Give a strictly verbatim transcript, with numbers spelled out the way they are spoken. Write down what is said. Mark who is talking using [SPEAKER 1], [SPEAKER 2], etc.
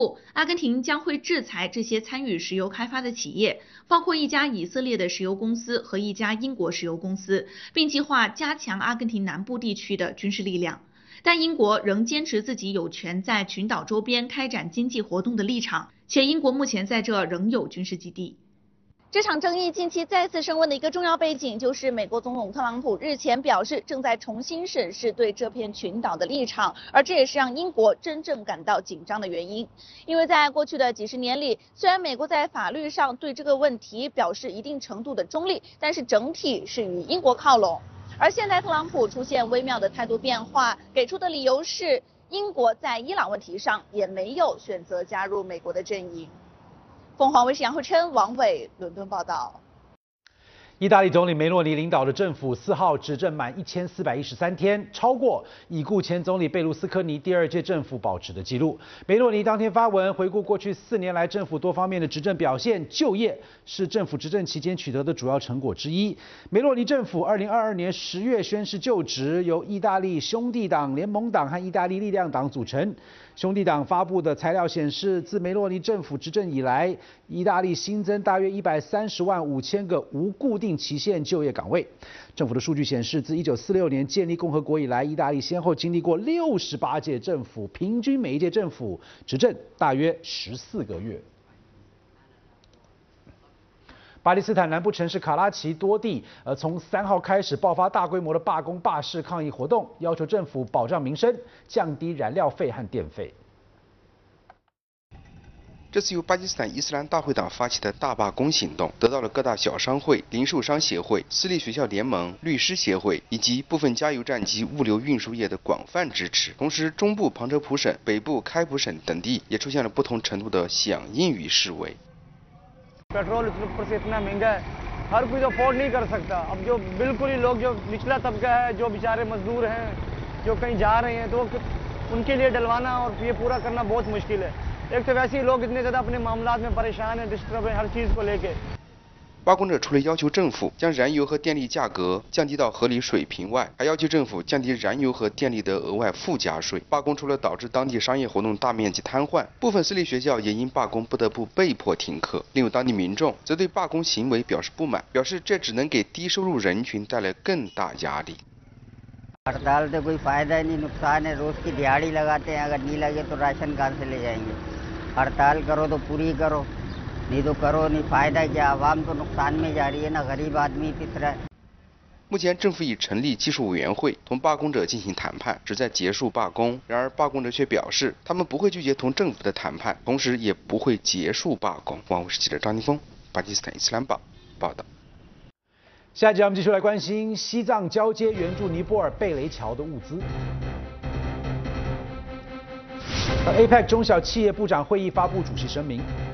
[SPEAKER 1] 阿根廷将会制裁这些参与石油开发的企业，包括一家以色列的石油公司和一家英国石油公司，并计划加强阿根廷南部地区的军事力量。但英国仍坚持自己有权在群岛周边开展经济活动的立场，且英国目前在这仍有军事基地。
[SPEAKER 2] 这场争议近期再次升温的一个重要背景，就是美国总统特朗普日前表示正在重新审视对这片群岛的立场，而这也是让英国真正感到紧张的原因。因为在过去的几十年里，虽然美国在法律上对这个问题表示一定程度的中立，但是整体是与英国靠拢。而现在特朗普出现微妙的态度变化，给出的理由是英国在伊朗问题上也没有选择加入美国的阵营。凤凰卫视杨慧琛、王伟伦敦报道。
[SPEAKER 3] 意大利总理梅洛尼领导的政府四号执政满一千四百一十三天，超过已故前总理贝卢斯科尼第二届政府保持的纪录。梅洛尼当天发文回顾过去四年来政府多方面的执政表现，就业是政府执政期间取得的主要成果之一。梅洛尼政府二零二二年十月宣誓就职，由意大利兄弟党、联盟党和意大利力量党组成。兄弟党发布的材料显示，自梅洛尼政府执政以来，意大利新增大约一百三十万五千个无固定期限就业岗位。政府的数据显示，自一九四六年建立共和国以来，意大利先后经历过六十八届政府，平均每一届政府执政大约十四个月。巴基斯坦南部城市卡拉奇多地，呃，从三号开始爆发大规模的罢工、罢市抗议活动，要求政府保障民生，降低燃料费和电费。
[SPEAKER 4] 这次由巴基斯坦伊斯兰大会党发起的大罢工行动，得到了各大小商会、零售商协会、私立学校联盟、律师协会以及部分加油站及物流运输业的广泛支持。同时，中部旁遮普省、北部开普省等地也出现了不同程度的响应与示威。
[SPEAKER 5] पेट्रोल ऊपर से इतना महंगा है, हर कोई तो अफोर्ड नहीं कर सकता। अब जो बिल्कुल ही लोग जो निचला तबका है, जो बेचारे मजदूर हैं, जो कहीं जा रहे हैं, तो उनके लिए डलवाना और ये पूरा करना बहुत मुश्किल है। एक तो वैसे ही लोग इतने ज़्यादा अपने मामलात में परेशान हैं, डिस्टर्ब हैं हर चीज़ को लेके।
[SPEAKER 4] 罢工者除了要求政府将燃油和电力价格降低到合理水平外，还要求政府降低燃油和电力的额外附加税。罢工除了导致当地商业活动大面积瘫痪，部分私立学校也因罢工不得不被迫停课。另有当地民众则对罢工行为表示不满，表示这只能给低收入人群带来更大压力。
[SPEAKER 6] हड़ताल से कोई फायदा ही नहीं, नुकसान है। रोज की दिहाड़ी लगाते हैं, अगर नहीं लगे तो राशन कहाँ से ले जाएंगे। हड़ताल करो तो पूरी करो, नहीं तो करो नहीं, फायदा क्या? आवाम तो नुकसान में जा रही है ना, गरीब आदमी पिस रहा है。
[SPEAKER 4] 目前，政府已成立技术委员会，同罢工者进行谈判，旨在结束罢工。然而，罢工者却表示，他们不会拒绝同政府的谈判，同时也不会结束罢工。万卫视记者张宁峰，巴基斯坦伊斯兰报报道。
[SPEAKER 3] 下一集我们继续来关心西藏交接援助尼泊尔贝雷桥的物资。A P E C 中小企业部长会议发布主席声明，